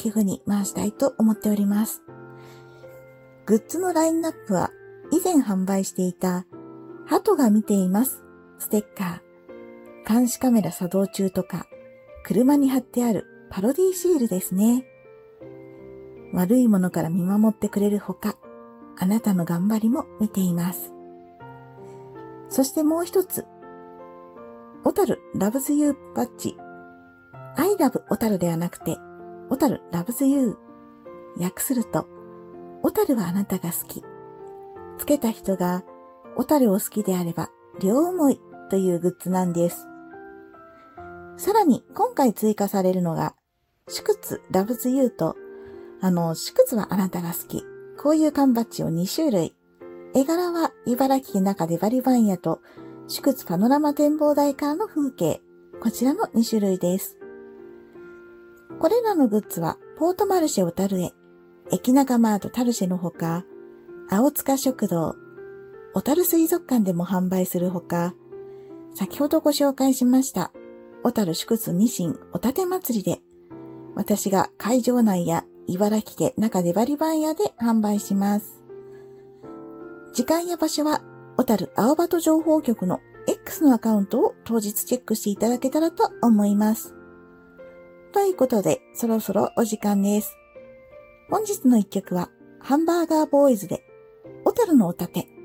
寄付に回したいと思っております。グッズのラインナップは以前販売していた鳩が見ていますステッカー、監視カメラ作動中とか、車に貼ってあるパロディシールですね。悪いものから見守ってくれるほか、あなたの頑張りも見ています。そしてもう一つ、小樽 loves you バッジ。I love 小樽ではなくて、小樽 loves you。訳すると、小樽はあなたが好き。つけた人が小樽を好きであれば両思いというグッズなんです。さらに今回追加されるのが、祝津 loves you と、祝津はあなたが好き。こういう缶バッジを2種類。絵柄は茨城県中でバリ番屋と祝津パノラマ展望台からの風景。こちらの2種類です。これらのグッズはポートマルシェ小樽へ、駅中マートタルシェのほか、青塚食堂、小樽水族館でも販売するほか、先ほどご紹介しました小樽祝津ニシンおたて祭りで、私が会場内や茨城県中出張番屋で販売します。時間や場所は小樽青葉と情報局の X のアカウントを当日チェックしていただけたらと思います。ということで、そろそろお時間です。本日の一曲はハンバーガーボーイズで小樽のおたて。